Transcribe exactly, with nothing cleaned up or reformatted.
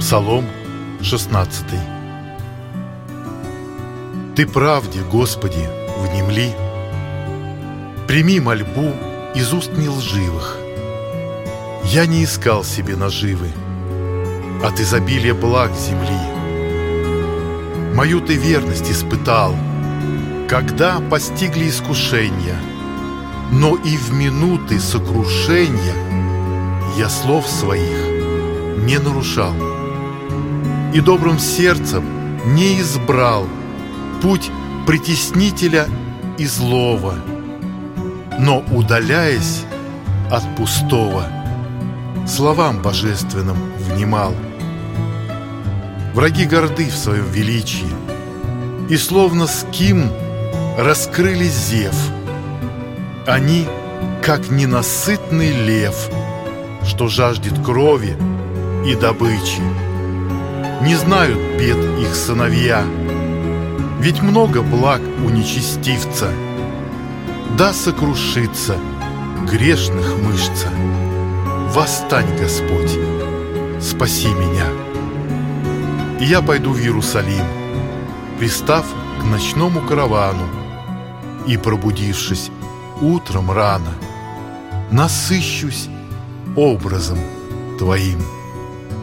Псалом шестнадцатый. Ты правде, Господи, внемли, прими мольбу из уст нелживых. Я не искал себе наживы от изобилия благ земли. Мою ты верность испытал, когда постигли искушения, но и в минуты сокрушения я слов своих не нарушал и добрым сердцем не избрал путь притеснителя и злого, но, удаляясь от пустого, словам божественным внимал. Враги горды в своем величии, и словно ским раскрыли зев. Они, как ненасытный лев, что жаждет крови и добычи. Не знают бед их сыновья, ведь много благ у нечестивца. Да сокрушится грешных мышца. Восстань, Господь, спаси меня. И я пойду в Иерусалим, пристав к ночному каравану, и, пробудившись утром рано, насыщусь образом Твоим.